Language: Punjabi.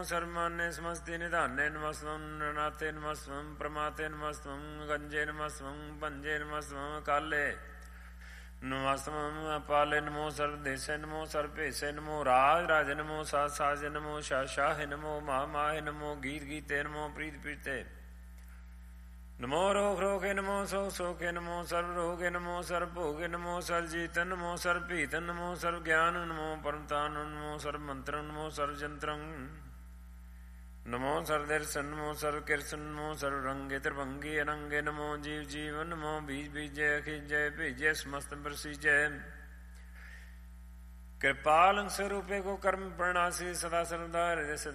ਸਰਮਾਨੇ ਸਮਸਤੀ ਨਿਧਾਨੇ ਨਮਸਤੰ ਨਨਾਤੇ ਨਮਸਤੰ ਪ੍ਰਮਾਤੇ ਨਮਸਤੰ ਗੰਜੇ ਨਮਸਤੰ ਪੰਜੇ ਨਮਸਤੰ ਕਾਲੇ ਨਮਸਤੰ ਪਾਲੇ ਨਮੋ ਸਰਦੇਸੇ ਨਮੋ ਸਰਭੇਸੇ ਨਮੋ ਰਾਜ ਰਾਜੇ ਨਮੋ ਸਾਜ ਸਾਜੇ ਨਮੋ ਸ਼ਾਹ ਸ਼ਾਹੇ ਨਮੋ ਮਹਾ ਮਾਹੇ ਨਮੋ ਗੀਤ ਗੀਤੇ ਨਮੋ ਪ੍ਰੀਤ ਪ੍ਰੀਤੇ ਨਮੋ ਰੋਗ ਰੋਗੇ ਨਮੋ ਸੋ ਸੋਕੇ ਨਮੋ ਸਰਬ ਰੋਗੇ ਨਮੋ ਸਰਬ ਭੋਗੇ ਨਮੋ ਸਰਬ ਜੀਤਨ ਨਮੋ ਸਰਬ ਭੀਤਨ ਨਮੋ ਸਰਬ ਗਿਆਨ ਨਮੋ ਪਰਮਤਾਨ ਨਮੋ ਸਰਬ ਮੰਤਰੰ ਨਮੋ ਸਰਬ ਜੰਤਰੰ ਨਮੋ ਸਰਦਰਸ਼ਨ ਨਮੋ ਸਰਬ ਕਿਰਸ਼ਨ ਨਮੋ ਸਰਬ ਰੰਗੇ ਤ੍ਰਿਭੰਗੀ ਅਰੰਗੇ ਨਮੋ ਜੀਵ ਜੀਵਨ ਨਮੋ ਬੀਜ ਬੀਜੈ ਅਖਿਜੈ ਭੇਜੈ ਸਮਸਤ ਪ੍ਰਸੀਜੈ ਕਿਰਪਾਲੰ ਸਰੂਪੇ ਕੋ ਕਰਮ ਪ੍ਰਣਾਸੀ ਸਦਾ ਸਰਦਾ ਹਰਿ